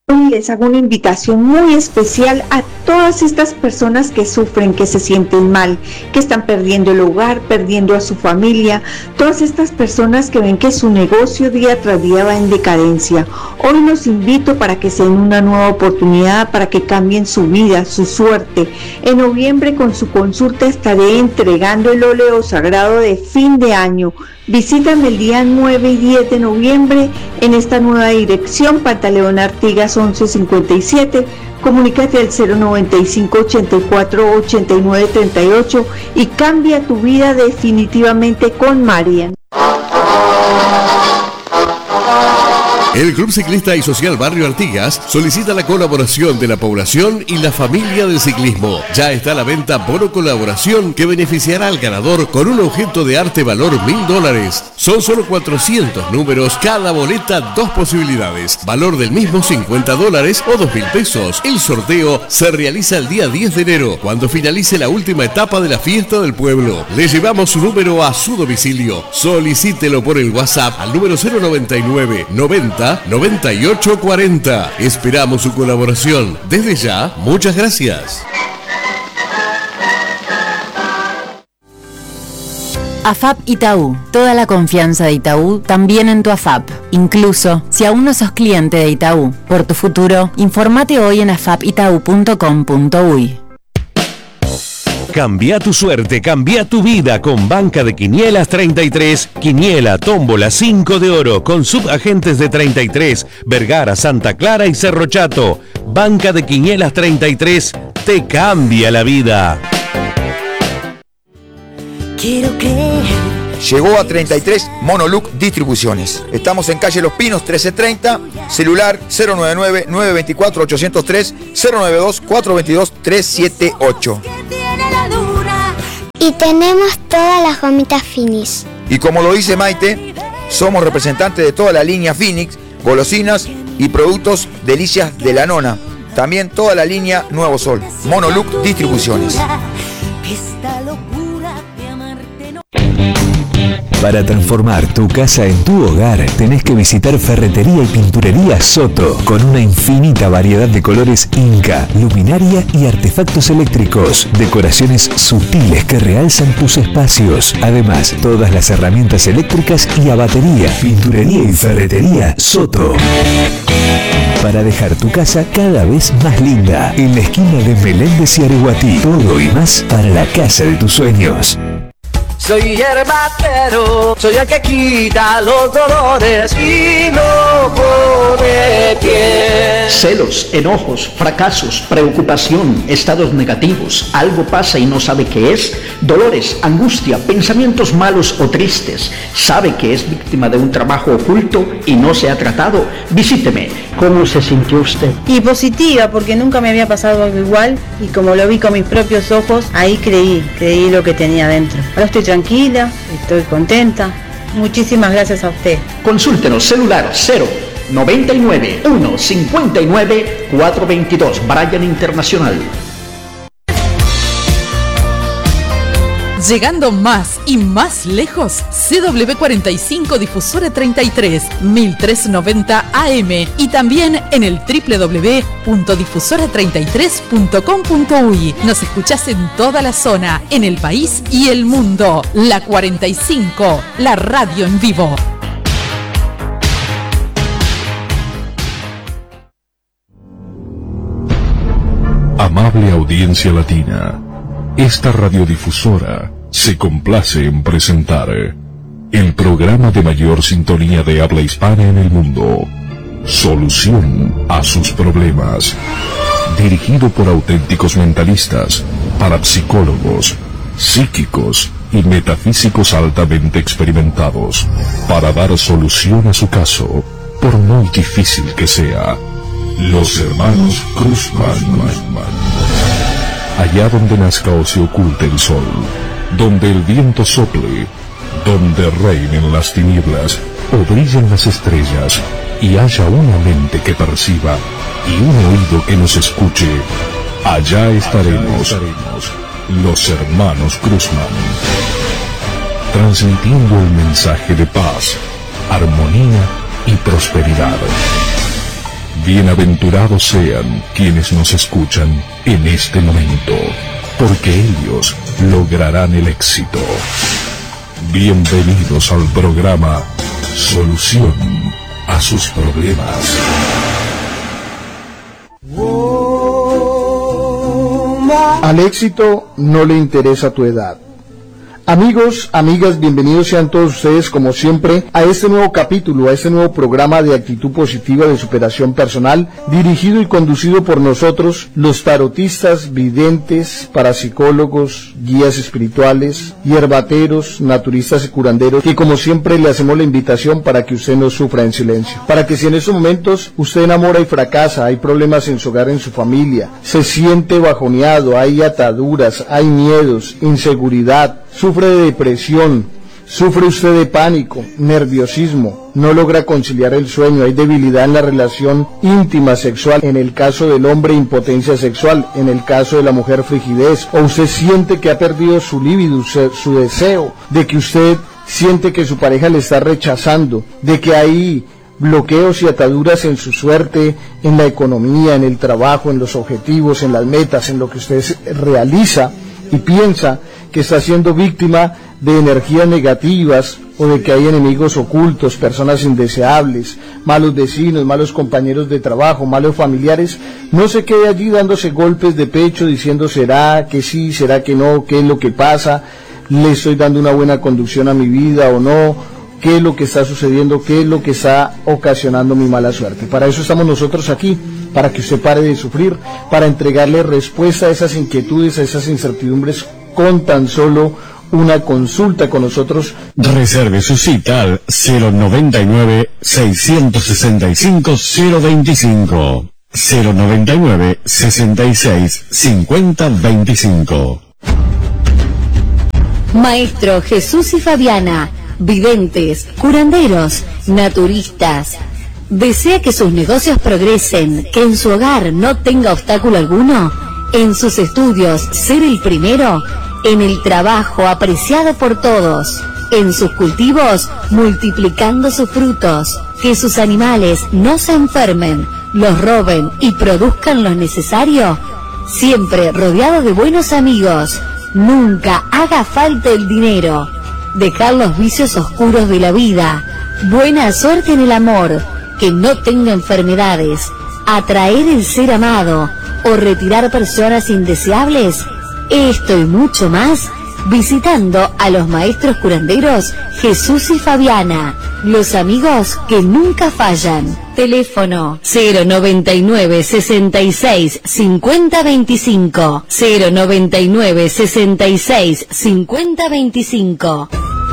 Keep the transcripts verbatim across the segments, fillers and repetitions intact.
Hoy les hago una invitación muy especial a todas estas personas que sufren, que se sienten mal, que están perdiendo el hogar, perdiendo a su familia, todas estas personas que ven que su negocio día tras día va en decadencia. Hoy los invito para que se den una nueva oportunidad, para que cambien su vida, su suerte. En noviembre con su consulta estaré entregando el óleo sagrado de fin de año. Visítame el día nueve y diez de noviembre en esta nueva dirección, Pantaleón Artigas once cincuenta y siete. Comunícate al cero noventa y cinco, ochenta y cuatro, ochenta y nueve, treinta y ocho y cambia tu vida definitivamente con Marian. El Club Ciclista y Social Barrio Artigas solicita la colaboración de la población y la familia del ciclismo. Ya está a la venta bono colaboración que beneficiará al ganador con un objeto de arte valor mil dólares. Son solo cuatrocientos números, cada boleta dos posibilidades. Valor del mismo cincuenta dólares o dos mil pesos. El sorteo se realiza el día diez de enero, cuando finalice la última etapa de la fiesta del pueblo. Le llevamos su número a su domicilio. Solicítelo por el WhatsApp al número cero noventa y nueve, noventa, noventa y ocho cuarenta. Esperamos su colaboración. Desde ya, muchas gracias. A F A P Itaú. Toda la confianza de Itaú también en tu A F A P. Incluso si aún no sos cliente de Itaú. Por tu futuro, informate hoy en afapitau punto com punto uy. Cambia tu suerte, cambia tu vida con Banca de Quinielas treinta y tres, Quiniela, Tómbola, cinco de oro, con subagentes de treinta y tres, Vergara, Santa Clara y Cerro Chato. Banca de Quinielas treinta y tres, te cambia la vida. Quiero creer. Llegó a treinta y tres Monoluc Distribuciones. Estamos en calle Los Pinos trece treinta, celular cero nueve nueve, nueve dos cuatro, ocho cero tres, cero nueve dos, cuatro dos dos, tres siete ocho. Y tenemos todas las gomitas Finis. Y como lo dice Maite, somos representantes de toda la línea Phoenix, golosinas y productos Delicias de la Nona. También toda la línea Nuevo Sol. Monoluc Distribuciones. Para transformar tu casa en tu hogar, tenés que visitar Ferretería y Pinturería Soto, con una infinita variedad de colores Inca, luminaria y artefactos eléctricos, decoraciones sutiles que realzan tus espacios. Además, todas las herramientas eléctricas y a batería. Pinturería y Ferretería Soto. Para dejar tu casa cada vez más linda, en la esquina de Meléndez y Areguatí. Todo y más para la casa de tus sueños. Soy herbatero, soy el que quita los dolores y no pone pie. Celos, enojos, fracasos, preocupación, estados negativos, algo pasa y no sabe qué es, dolores, angustia, pensamientos malos o tristes, sabe que es víctima de un trabajo oculto y no se ha tratado. Visíteme. ¿Cómo se sintió usted? Y positiva, porque nunca me había pasado algo igual y como lo vi con mis propios ojos, ahí creí, creí lo que tenía dentro. Ahora estoy tranquila, estoy contenta. Muchísimas gracias a usted. Consúltenos, celular cero noventa y nueve, uno cincuenta y nueve, cuatrocientos veintidós, Bryan Internacional. Llegando más y más lejos, C W cuarenta y cinco Difusora treinta y tres, mil trescientos noventa A M y también en el doble u doble u doble u punto difusora treinta y tres punto com punto uy. Nos escuchás en toda la zona, en el país y el mundo. La cuarenta y cinco, la radio en vivo. Amable audiencia latina, esta radiodifusora se complace en presentar el programa de mayor sintonía de habla hispana en el mundo, Solución a sus problemas, dirigido por auténticos mentalistas, parapsicólogos, psíquicos y metafísicos altamente experimentados, para dar solución a su caso, por muy difícil que sea. Los hermanos Cruzman. Allá donde nazca o se oculte el sol, donde el viento sople, donde reinen las tinieblas o brillen las estrellas, y haya una mente que perciba y un oído que nos escuche, allá estaremos, allá estaremos los hermanos Cruzman, transmitiendo el mensaje de paz, armonía y prosperidad. Bienaventurados sean quienes nos escuchan en este momento, porque ellos lograrán el éxito. Bienvenidos al programa Solución a sus problemas. Al éxito no le interesa tu edad. Amigos, amigas, bienvenidos sean todos ustedes como siempre a este nuevo capítulo, a este nuevo programa de actitud positiva de superación personal, dirigido y conducido por nosotros, los tarotistas, videntes, parapsicólogos, guías espirituales, hierbateros, naturistas y curanderos, que como siempre le hacemos la invitación para que usted no sufra en silencio, para que si en estos momentos usted enamora y fracasa, hay problemas en su hogar, en su familia, se siente bajoneado, hay ataduras, hay miedos, inseguridad, sufre de depresión, sufre usted de pánico, nerviosismo, no logra conciliar el sueño, hay debilidad en la relación íntima sexual, en el caso del hombre impotencia sexual, en el caso de la mujer frigidez, o usted siente que ha perdido su libido, su, su deseo, de que usted siente que su pareja le está rechazando, de que hay bloqueos y ataduras en su suerte, en la economía, en el trabajo, en los objetivos, en las metas, en lo que usted realiza y piensa que está siendo víctima de energías negativas o de que hay enemigos ocultos, personas indeseables, malos vecinos, malos compañeros de trabajo, malos familiares, no se quede allí dándose golpes de pecho diciendo será que sí, será que no, qué es lo que pasa, le estoy dando una buena conducción a mi vida o no, qué es lo que está sucediendo, qué es lo que está ocasionando mi mala suerte. Para eso estamos nosotros aquí, para que usted pare de sufrir, para entregarle respuesta a esas inquietudes, a esas incertidumbres con tan solo una consulta con nosotros. Reserve su cita al cero noventa y nueve, seiscientos sesenta y cinco, cero veinticinco, cero noventa y nueve, sesenta y seis, cincuenta veinticinco. Maestro Jesús y Fabiana, videntes, curanderos, naturistas. ¿Desea que sus negocios progresen, que en su hogar no tenga obstáculo alguno? En sus estudios, ser el primero. En el trabajo, apreciado por todos. En sus cultivos, multiplicando sus frutos. Que sus animales no se enfermen, los roben y produzcan lo necesario. Siempre rodeado de buenos amigos. Nunca haga falta el dinero. Dejar los vicios oscuros de la vida. Buena suerte en el amor. Que no tenga enfermedades. Atraer el ser amado. O retirar personas indeseables. Esto y mucho más, visitando a los maestros curanderos Jesús y Fabiana, los amigos que nunca fallan. Teléfono cero noventa y nueve, sesenta y seis, cincuenta veinticinco, cero noventa y nueve, sesenta y seis, cincuenta veinticinco.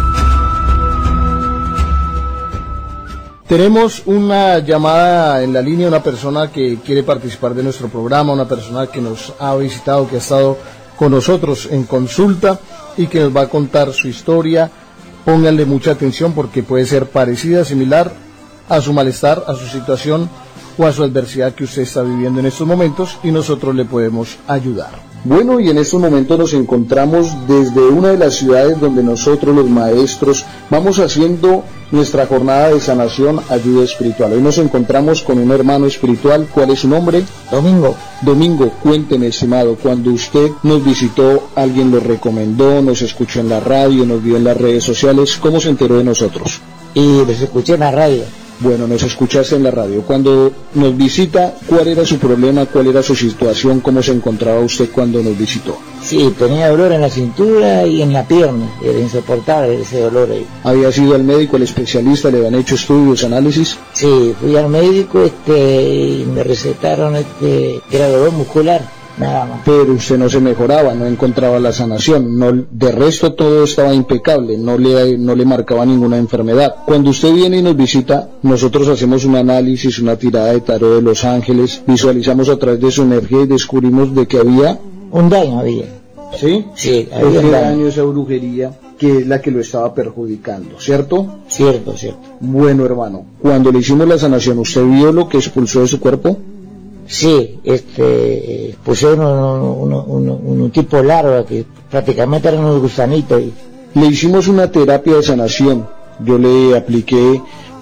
Tenemos una llamada en la línea, una persona que quiere participar de nuestro programa, una persona que nos ha visitado, que ha estado con nosotros en consulta y que nos va a contar su historia. Pónganle mucha atención porque puede ser parecida, similar a su malestar, a su situación o a su adversidad que usted está viviendo en estos momentos y nosotros le podemos ayudar. Bueno, y en estos momentos nos encontramos desde una de las ciudades donde nosotros los maestros vamos haciendo nuestra jornada de sanación, ayuda espiritual. Hoy nos encontramos con un hermano espiritual. ¿Cuál es su nombre? Domingo. Domingo, cuénteme, estimado, cuando usted nos visitó, alguien lo recomendó, nos escuchó en la radio, nos vio en las redes sociales, ¿cómo se enteró de nosotros? Y los escuché en la radio. Bueno, nos escuchaste en la radio. Cuando nos visita, ¿cuál era su problema? ¿Cuál era su situación? ¿Cómo se encontraba usted cuando nos visitó? Sí, tenía dolor en la cintura y en la pierna. Era insoportable ese dolor ahí. ¿Había sido al médico, al especialista? ¿Le habían hecho estudios, análisis? Sí, fui al médico este, y me recetaron este, que era dolor muscular. Nada más. Pero usted no se mejoraba, no encontraba la sanación, no, de resto todo estaba impecable, no le, no le marcaba ninguna enfermedad. Cuando usted viene y nos visita, nosotros hacemos un análisis, una tirada de tarot de los ángeles, visualizamos a través de su energía y descubrimos de que había... un daño había. ¿Sí? Sí, había ese un daño, daño. esa brujería, que es la que lo estaba perjudicando, ¿cierto? Cierto, cierto. Bueno, hermano, cuando le hicimos la sanación, ¿usted vio lo que expulsó de su cuerpo? Sí, este, puse uno, uno, uno, uno, un tipo larva que prácticamente eran unos gusanitos. Y... Le hicimos una terapia de sanación, yo le apliqué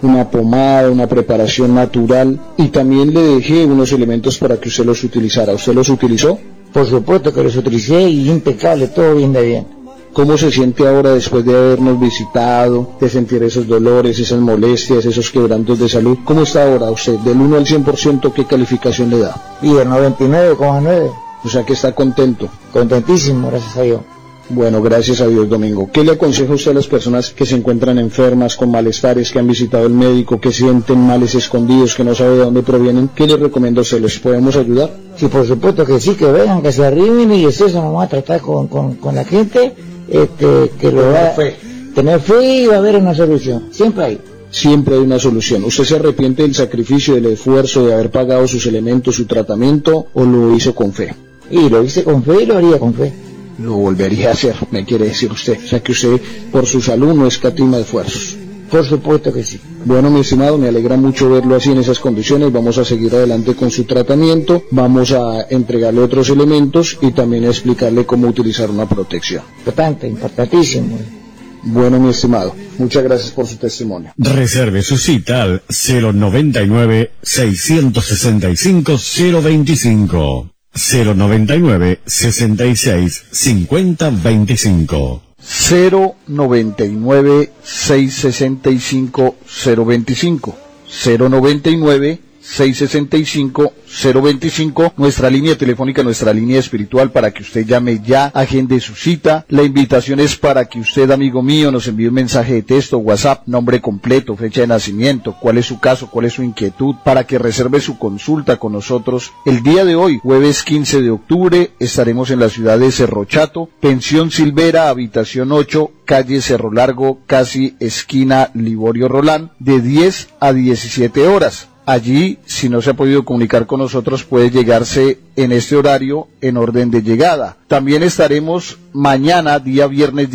una pomada, una preparación natural, y también le dejé unos elementos para que usted los utilizara. ¿Usted los utilizó? Por supuesto que los utilicé y impecable, todo bien de bien. ¿Cómo se siente ahora después de habernos visitado, de sentir esos dolores, esas molestias, esos quebrantos de salud? ¿Cómo está ahora usted? Del uno al cien por ciento, ¿qué calificación le da? Y el noventa y nueve coma nueve. O sea que está contento. Contentísimo, gracias a Dios. Bueno, gracias a Dios, Domingo. ¿Qué le aconseja usted a las personas que se encuentran enfermas, con malestares, que han visitado el médico, que sienten males escondidos, que no sabe de dónde provienen? ¿Qué le recomienda a usted? ¿Les podemos ayudar? Sí, por supuesto que sí, que vengan, que se arriben, y eso vamos a tratar con, con, con la gente, este, que lo va a tener fe y va a haber una solución. Siempre hay. Siempre hay una solución. ¿Usted se arrepiente del sacrificio, del esfuerzo, de haber pagado sus elementos, su tratamiento, o lo hizo con fe? Y lo hice con fe y lo haría con fe. Lo volvería a hacer, me quiere decir usted. O sea que usted, por su salud, no escatima esfuerzos. Por supuesto que sí. Bueno, mi estimado, me alegra mucho verlo así en esas condiciones. Vamos a seguir adelante con su tratamiento. Vamos a entregarle otros elementos y también a explicarle cómo utilizar una protección. Importante, importantísimo. Bueno, mi estimado, muchas gracias por su testimonio. Reserve su cita al cero noventa y nueve, seiscientos sesenta y cinco, cero veinticinco. cero noventa y nueve, sesenta y seis, cincuenta veinticinco. cero noventa y nueve, seiscientos sesenta y cinco, cero veinticinco. cero noventa y nueve, seiscientos sesenta y cinco, cero veinticinco, nuestra línea telefónica, nuestra línea espiritual, para que usted llame ya, agende su cita. La invitación es para que usted, amigo mío, nos envíe un mensaje de texto, WhatsApp, nombre completo, fecha de nacimiento, cuál es su caso, cuál es su inquietud, para que reserve su consulta con nosotros. El día de hoy, jueves quince de octubre, estaremos en la ciudad de Cerro Chato, Pensión Silvera, habitación ocho, calle Cerro Largo, casi esquina Liborio Rolán, de diez a diecisiete horas. Allí, si no se ha podido comunicar con nosotros, puede llegarse en este horario en orden de llegada. También estaremos mañana, día viernes